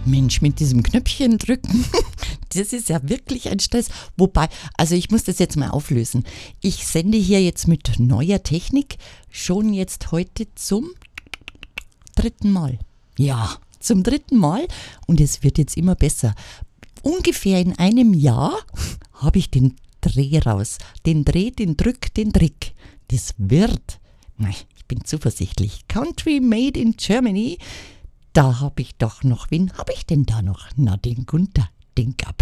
Mensch, mit diesem Knöpfchen drücken, das ist ja wirklich ein Stress. Wobei, also ich muss das jetzt mal auflösen. Ich sende hier jetzt mit neuer Technik schon jetzt heute zum 3. Mal. Ja, zum 3. Mal und es wird jetzt immer besser. Ungefähr in einem Jahr habe ich den Dreh raus. Den Dreh, den Drück, den Trick. Das wird. Ich bin zuversichtlich. Country made in Germany. Da habe ich doch noch, wen habe ich denn da noch? Na, den Gunther, den gab